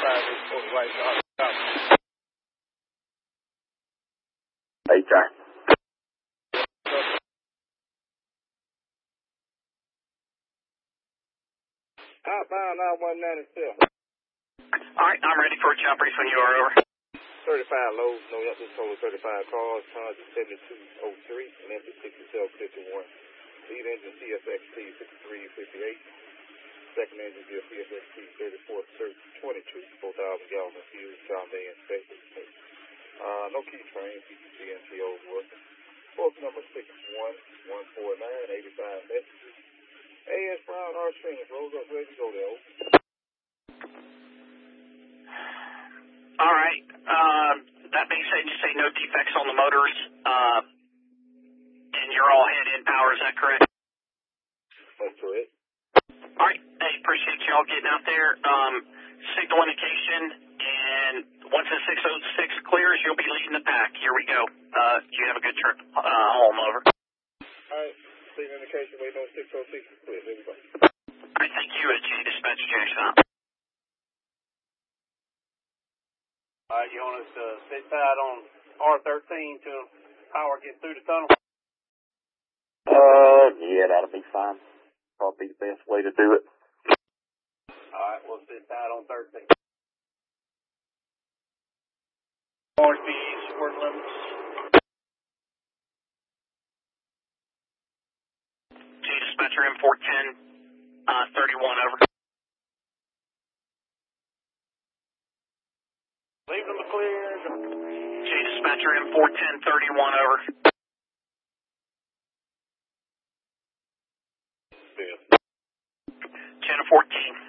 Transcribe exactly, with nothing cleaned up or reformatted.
thirty-five is for the right side. H R. Outbound I one ninety-seven. Alright, I'm ready for a job brief when you are over. thirty-five loads, no empty, total thirty-five cars, tons of seventy-two oh three, and empty sixty-seven fifty-one. Lead engine C F X T sixty-three fifty-eight. Second engine C F X T thirty-four twenty-two, four thousand gallons of fuel, John Day inspected. Uh, no key train, C P C N C O working. Book number six one one four nine, eighty-five messages. A S Brown, R Strings, rolls up, ready to go there. Alright, uh, that being said, you say no defects on the motors, uh, and you're all head in power, is that correct? That's correct. Alright, hey, appreciate y'all getting out there. Um, signal indication, and once the six oh six clears, you'll be leading the pack. Here we go. Uh, you have a good trip, uh, home, over. Alright, signal indication, waiting on six oh six to clear. There we go. Alright, thank you, G Dispatch Jackson. Alright, you want us to sit tight on R thirteen till power gets through the tunnel? Uh, yeah, that'll be fine. Probably the best way to do it. Alright, we'll sit tight on thirteen. R B's work limits. G Dispatcher M four ten, uh, thirty-one, over. Leave them clear. G Dispatcher M four ten, thirty-one, over. Yeah. ten fourteen.